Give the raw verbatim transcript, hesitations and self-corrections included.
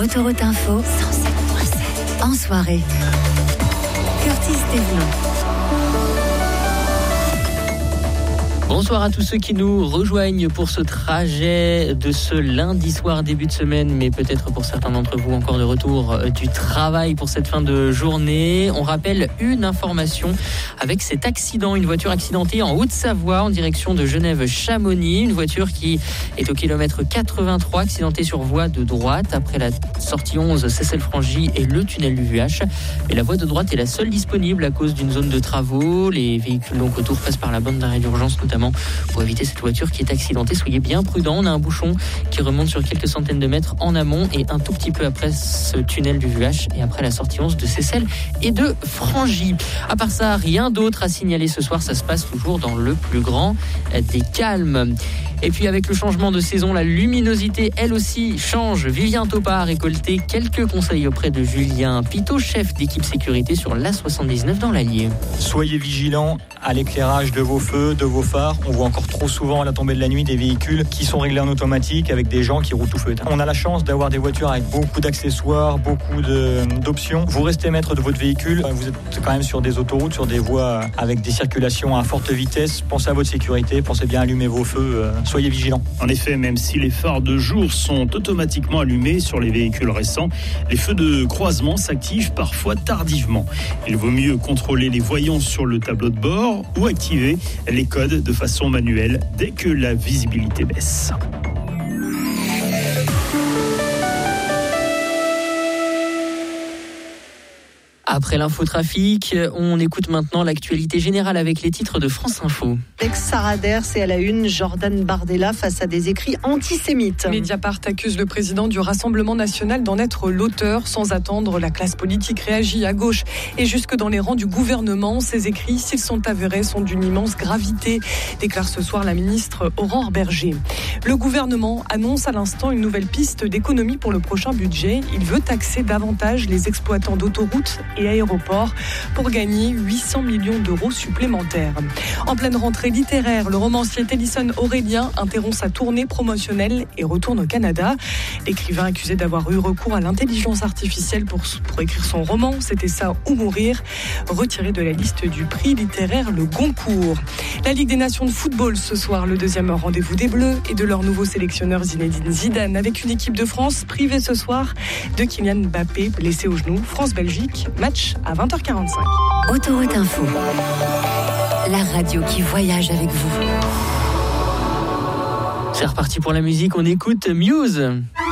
Autoroute Info, cent sept virgule sept. En soirée, Curtis Thévenin. Bonsoir à tous ceux qui nous rejoignent pour ce trajet de ce lundi soir, début de semaine, mais peut-être pour certains d'entre vous encore de retour du travail pour cette fin de journée. On rappelle une information avec cet accident, une voiture accidentée en Haute-Savoie en direction de Genève-Chamonix. Une voiture qui est au kilomètre quatre-vingt-trois, accidentée sur voie de droite après la sortie onze Seyssel-Frangy et le tunnel du V H. Et la voie de droite est la seule disponible à cause d'une zone de travaux. Les véhicules donc autour passent par la bande d'arrêt d'urgence notamment pour éviter cette voiture qui est accidentée. Soyez bien prudents, on a un bouchon qui remonte sur quelques centaines de mètres en amont et un tout petit peu après ce tunnel du V H et après la sortie onze de Seyssel et de Frangy. À part ça, rien d'autre à signaler ce soir, ça se passe toujours dans le plus grand des calmes. Et puis avec le changement de saison, la luminosité, elle aussi, change. Vivien Topa a récolté quelques conseils auprès de Julien Pitot, chef d'équipe sécurité sur l'A soixante-dix-neuf dans l'Allier. Soyez vigilants à l'éclairage de vos feux, de vos phares. On voit encore trop souvent à la tombée de la nuit des véhicules qui sont réglés en automatique avec des gens qui roulent tout feu éteint. On a la chance d'avoir des voitures avec beaucoup d'accessoires, beaucoup de, d'options. Vous restez maître de votre véhicule. Vous êtes quand même sur des autoroutes, sur des voies avec des circulations à forte vitesse. Pensez à votre sécurité, pensez bien à allumer vos feux. Soyez vigilants. En effet, même si les phares de jour sont automatiquement allumés sur les véhicules récents, les feux de croisement s'activent parfois tardivement. Il vaut mieux contrôler les voyants sur le tableau de bord ou activer les codes de façon manuelle dès que la visibilité baisse. Après l'infotrafic, on écoute maintenant l'actualité générale avec les titres de France Info. Avec Sarah Ders et à la une, Jordan Bardella face à des écrits antisémites. Mediapart accuse le président du Rassemblement national d'en être l'auteur. Sans attendre, la classe politique réagit à gauche et jusque dans les rangs du gouvernement. Ces écrits, s'ils sont avérés, sont d'une immense gravité, déclare ce soir la ministre Aurore Berger. Le gouvernement annonce à l'instant une nouvelle piste d'économie pour le prochain budget. Il veut taxer davantage les exploitants d'autoroutes et aéroports pour gagner huit cents millions d'euros supplémentaires. En pleine rentrée littéraire, le romancier Tennyson Aurélien interrompt sa tournée promotionnelle et retourne au Canada. L'écrivain accusé d'avoir eu recours à l'intelligence artificielle pour, pour écrire son roman, C'était ça ou mourir, retiré de la liste du prix littéraire Le Goncourt. La Ligue des Nations de football ce soir, le deuxième rendez-vous des Bleus et de leur nouveau sélectionneur Zinedine Zidane avec une équipe de France privée ce soir de Kylian Mbappé blessé au genou. France-Belgique, match à vingt heures quarante-cinq. Autoroute Info, la radio qui voyage avec vous. C'est reparti pour la musique, on écoute Muse.